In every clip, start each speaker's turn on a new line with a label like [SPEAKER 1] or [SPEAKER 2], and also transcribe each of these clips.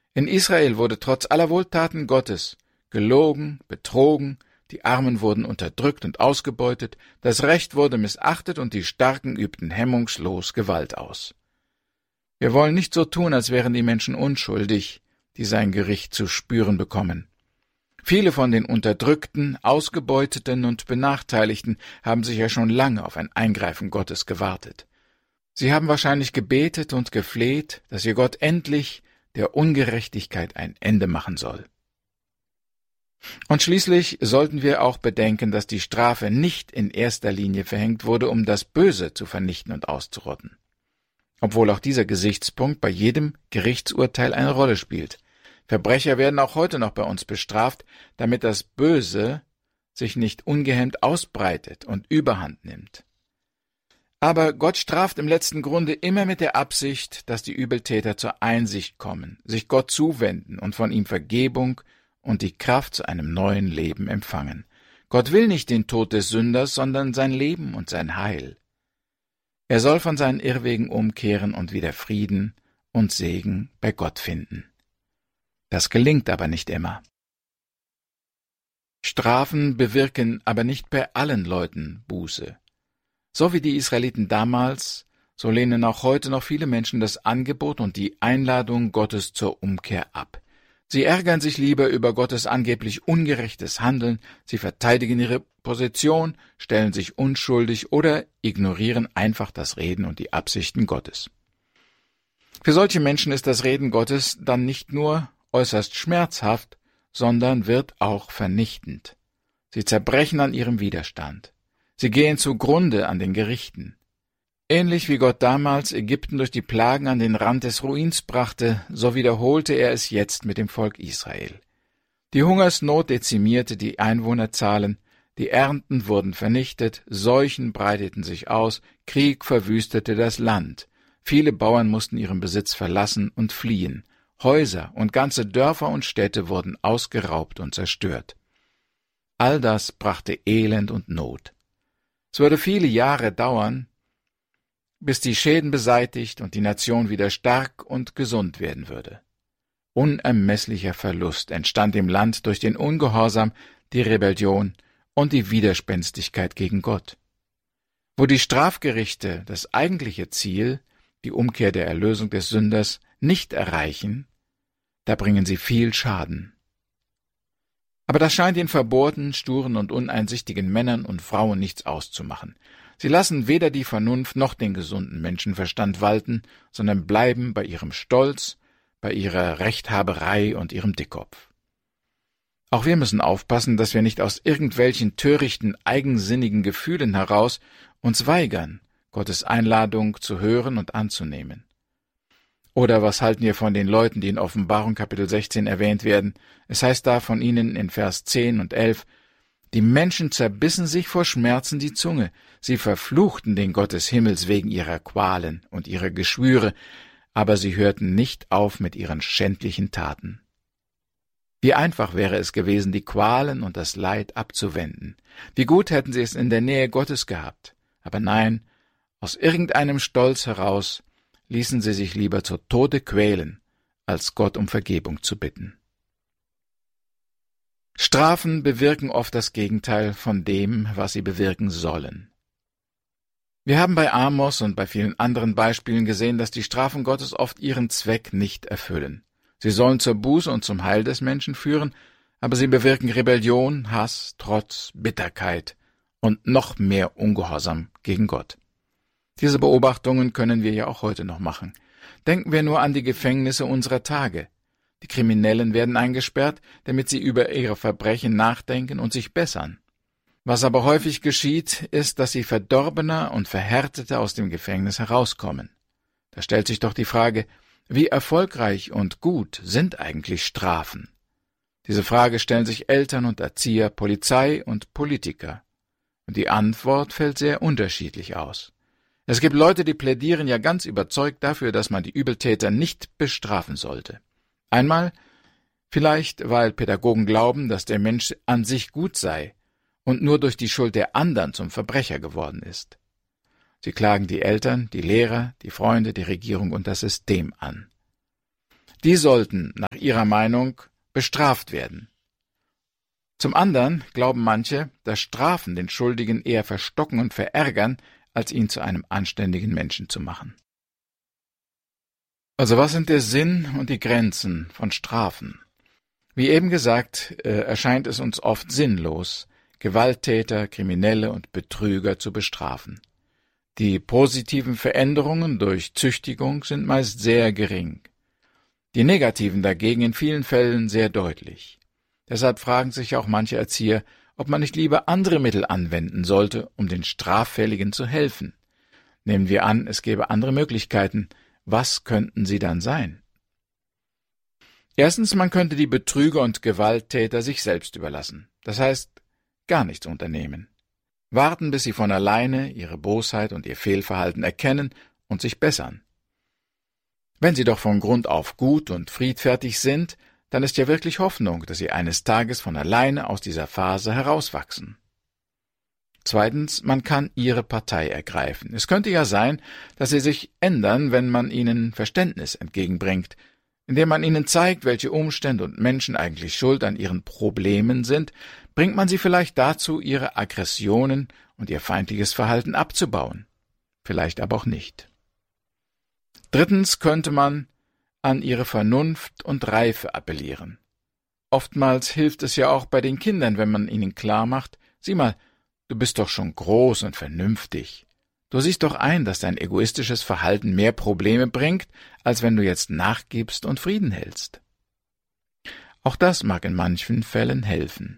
[SPEAKER 1] In Israel wurde trotz aller Wohltaten Gottes gelogen, betrogen, die Armen wurden unterdrückt und ausgebeutet, das Recht wurde missachtet und die Starken übten hemmungslos Gewalt aus. Wir wollen nicht so tun, als wären die Menschen unschuldig, die sein Gericht zu spüren bekommen. Viele von den Unterdrückten, Ausgebeuteten und Benachteiligten haben sicher schon lange auf ein Eingreifen Gottes gewartet. Sie haben wahrscheinlich gebetet und gefleht, dass ihr Gott endlich der Ungerechtigkeit ein Ende machen soll. Und schließlich sollten wir auch bedenken, dass die Strafe nicht in erster Linie verhängt wurde, um das Böse zu vernichten und auszurotten. Obwohl auch dieser Gesichtspunkt bei jedem Gerichtsurteil eine Rolle spielt. Verbrecher werden auch heute noch bei uns bestraft, damit das Böse sich nicht ungehemmt ausbreitet und Überhand nimmt. Aber Gott straft im letzten Grunde immer mit der Absicht, dass die Übeltäter zur Einsicht kommen, sich Gott zuwenden und von ihm Vergebung und die Kraft zu einem neuen Leben empfangen. Gott will nicht den Tod des Sünders, sondern sein Leben und sein Heil. Er soll von seinen Irrwegen umkehren und wieder Frieden und Segen bei Gott finden. Das gelingt aber nicht immer. Strafen bewirken aber nicht bei allen Leuten Buße. So wie die Israeliten damals, so lehnen auch heute noch viele Menschen das Angebot und die Einladung Gottes zur Umkehr ab. Sie ärgern sich lieber über Gottes angeblich ungerechtes Handeln, sie verteidigen ihre Position, stellen sich unschuldig oder ignorieren einfach das Reden und die Absichten Gottes. Für solche Menschen ist das Reden Gottes dann nicht nur äußerst schmerzhaft, sondern wird auch vernichtend. Sie zerbrechen an ihrem Widerstand. Sie gehen zugrunde an den Gerichten. Ähnlich wie Gott damals Ägypten durch die Plagen an den Rand des Ruins brachte, so wiederholte er es jetzt mit dem Volk Israel. Die Hungersnot dezimierte die Einwohnerzahlen, die Ernten wurden vernichtet, Seuchen breiteten sich aus, Krieg verwüstete das Land. Viele Bauern mussten ihren Besitz verlassen und fliehen. Häuser und ganze Dörfer und Städte wurden ausgeraubt und zerstört. All das brachte Elend und Not. Es würde viele Jahre dauern, bis die Schäden beseitigt und die Nation wieder stark und gesund werden würde. Unermesslicher Verlust entstand im Land durch den Ungehorsam, die Rebellion und die Widerspenstigkeit gegen Gott. Wo die Strafgerichte das eigentliche Ziel, die Umkehr der Erlösung des Sünders, nicht erreichen, da bringen sie viel Schaden. Aber das scheint den verbohrten, sturen und uneinsichtigen Männern und Frauen nichts auszumachen. Sie lassen weder die Vernunft noch den gesunden Menschenverstand walten, sondern bleiben bei ihrem Stolz, bei ihrer Rechthaberei und ihrem Dickkopf. Auch wir müssen aufpassen, dass wir nicht aus irgendwelchen törichten, eigensinnigen Gefühlen heraus uns weigern, Gottes Einladung zu hören und anzunehmen. Oder was halten wir von den Leuten, die in Offenbarung Kapitel 16 erwähnt werden? Es heißt da von ihnen in Vers 10 und 11, die Menschen zerbissen sich vor Schmerzen die Zunge, sie verfluchten den Gott des Himmels wegen ihrer Qualen und ihrer Geschwüre, aber sie hörten nicht auf mit ihren schändlichen Taten. Wie einfach wäre es gewesen, die Qualen und das Leid abzuwenden. Wie gut hätten sie es in der Nähe Gottes gehabt. Aber nein, aus irgendeinem Stolz heraus ließen sie sich lieber zu Tode quälen, als Gott um Vergebung zu bitten. Strafen bewirken oft das Gegenteil von dem, was sie bewirken sollen. Wir haben bei Amos und bei vielen anderen Beispielen gesehen, dass die Strafen Gottes oft ihren Zweck nicht erfüllen. Sie sollen zur Buße und zum Heil des Menschen führen, aber sie bewirken Rebellion, Hass, Trotz, Bitterkeit und noch mehr Ungehorsam gegen Gott. Diese Beobachtungen können wir ja auch heute noch machen. Denken wir nur an die Gefängnisse unserer Tage. Die Kriminellen werden eingesperrt, damit sie über ihre Verbrechen nachdenken und sich bessern. Was aber häufig geschieht, ist, dass sie verdorbener und verhärteter aus dem Gefängnis herauskommen. Da stellt sich doch die Frage, wie erfolgreich und gut sind eigentlich Strafen? Diese Frage stellen sich Eltern und Erzieher, Polizei und Politiker. Und die Antwort fällt sehr unterschiedlich aus. Es gibt Leute, die plädieren ja ganz überzeugt dafür, dass man die Übeltäter nicht bestrafen sollte. Einmal vielleicht, weil Pädagogen glauben, dass der Mensch an sich gut sei und nur durch die Schuld der anderen zum Verbrecher geworden ist. Sie klagen die Eltern, die Lehrer, die Freunde, die Regierung und das System an. Die sollten, nach ihrer Meinung, bestraft werden. Zum anderen glauben manche, dass Strafen den Schuldigen eher verstocken und verärgern, als ihn zu einem anständigen Menschen zu machen. Also was sind der Sinn und die Grenzen von Strafen? Wie eben gesagt, erscheint es uns oft sinnlos, Gewalttäter, Kriminelle und Betrüger zu bestrafen. Die positiven Veränderungen durch Züchtigung sind meist sehr gering. Die negativen dagegen in vielen Fällen sehr deutlich. Deshalb fragen sich auch manche Erzieher, ob man nicht lieber andere Mittel anwenden sollte, um den Straffälligen zu helfen. Nehmen wir an, es gäbe andere Möglichkeiten. Was könnten sie dann sein? Erstens, man könnte die Betrüger und Gewalttäter sich selbst überlassen. Das heißt, gar nichts unternehmen. Warten, bis sie von alleine ihre Bosheit und ihr Fehlverhalten erkennen und sich bessern. Wenn sie doch von Grund auf gut und friedfertig sind, dann ist ja wirklich Hoffnung, dass sie eines Tages von alleine aus dieser Phase herauswachsen. Zweitens, man kann ihre Partei ergreifen. Es könnte ja sein, dass sie sich ändern, wenn man ihnen Verständnis entgegenbringt, indem man ihnen zeigt, welche Umstände und Menschen eigentlich schuld an ihren Problemen sind, bringt man sie vielleicht dazu, ihre Aggressionen und ihr feindliches Verhalten abzubauen. Vielleicht aber auch nicht. Drittens könnte man an ihre Vernunft und Reife appellieren. Oftmals hilft es ja auch bei den Kindern, wenn man ihnen klar macht, sieh mal, du bist doch schon groß und vernünftig. Du siehst doch ein, dass dein egoistisches Verhalten mehr Probleme bringt, als wenn du jetzt nachgibst und Frieden hältst. Auch das mag in manchen Fällen helfen.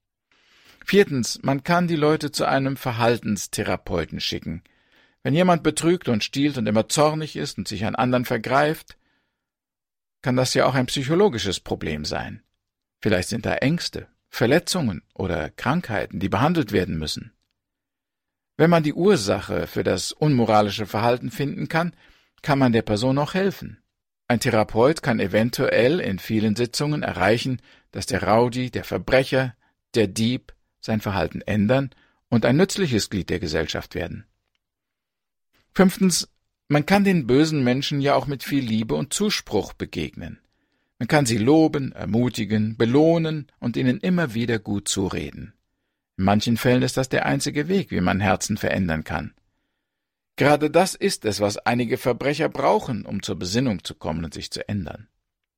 [SPEAKER 1] Viertens, man kann die Leute zu einem Verhaltenstherapeuten schicken. Wenn jemand betrügt und stiehlt und immer zornig ist und sich an anderen vergreift, kann das ja auch ein psychologisches Problem sein. Vielleicht sind da Ängste, Verletzungen oder Krankheiten, die behandelt werden müssen. Wenn man die Ursache für das unmoralische Verhalten finden kann, kann man der Person auch helfen. Ein Therapeut kann eventuell in vielen Sitzungen erreichen, dass der Rowdy, der Verbrecher, der Dieb sein Verhalten ändern und ein nützliches Glied der Gesellschaft werden. Fünftens, man kann den bösen Menschen ja auch mit viel Liebe und Zuspruch begegnen. Man kann sie loben, ermutigen, belohnen und ihnen immer wieder gut zureden. In manchen Fällen ist das der einzige Weg, wie man Herzen verändern kann. Gerade das ist es, was einige Verbrecher brauchen, um zur Besinnung zu kommen und sich zu ändern.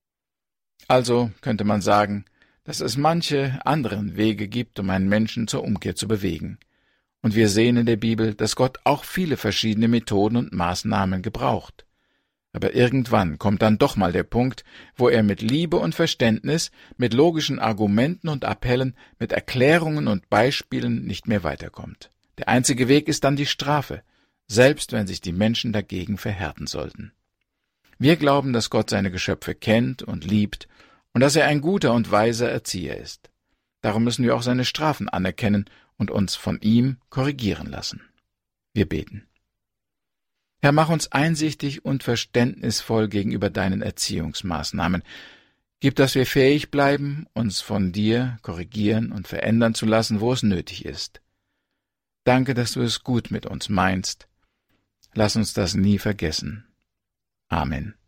[SPEAKER 1] Also könnte man sagen, dass es manche anderen Wege gibt, um einen Menschen zur Umkehr zu bewegen. Und wir sehen in der Bibel, dass Gott auch viele verschiedene Methoden und Maßnahmen gebraucht. Aber irgendwann kommt dann doch mal der Punkt, wo er mit Liebe und Verständnis, mit logischen Argumenten und Appellen, mit Erklärungen und Beispielen nicht mehr weiterkommt. Der einzige Weg ist dann die Strafe, selbst wenn sich die Menschen dagegen verhärten sollten. Wir glauben, dass Gott seine Geschöpfe kennt und liebt und dass er ein guter und weiser Erzieher ist. Darum müssen wir auch seine Strafen anerkennen und uns von ihm korrigieren lassen. Wir beten. Herr, mach uns einsichtig und verständnisvoll gegenüber deinen Erziehungsmaßnahmen. Gib, dass wir fähig bleiben, uns von dir korrigieren und verändern zu lassen, wo es nötig ist. Danke, dass du es gut mit uns meinst. Lass uns das nie vergessen. Amen.